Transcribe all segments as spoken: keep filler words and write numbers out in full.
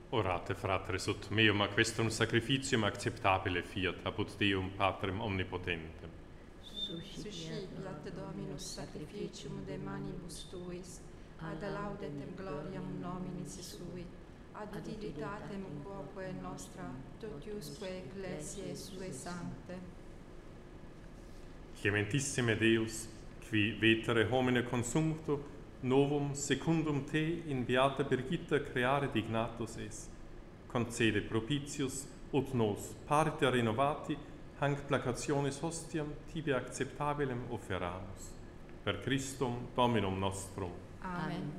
Orate, fratres, ut meum a questum sacrificium acceptabile fiat, apud Deum Patrem omnipotentem. Suscipiat Dominus sacrificium de manibus tuis, ad laudetem gloriam nominis sui, ad utilitatem quoque nostra, totiusque ecclesiae sue sancte. Clementissime Deus, qui vetere homine consumpto, novum secundum te in beata Birgitta creare dignatus es, concede propitius ut nos parte renovati hanc placationis hostiam tibi acceptabilem offeramus. Per Christum Dominum nostrum. Amen.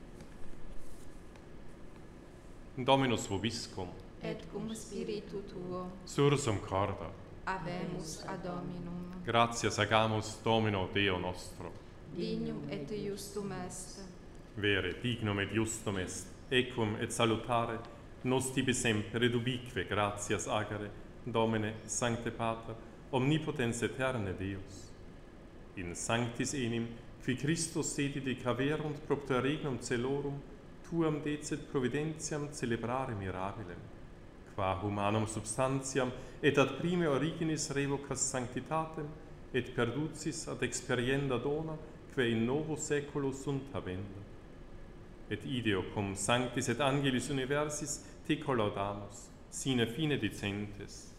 Dominus vobiscum. Et cum spiritu tuo, Sursum corda. habemus ad Dominum. Gratias agamus Domino Deo nostro. Dignum et justum est. Vere, dignum et justum est, equum et salutare, nos tibi semper ed ubique gratias agere, Domine, Sancte Pater, omnipotens eterne Deus. In sanctis enim, qui Christus sedit caverunt propter regnum celorum, tuam decet providentiam celebrare mirabilem, qua humanum substantiam et ad prime originis revocas sanctitatem, et perducis ad experienda dona, quae in novo saeculo sunt habenda. Et ideo cum sanctis et angelis universis te collaudamus, sine fine dicentes.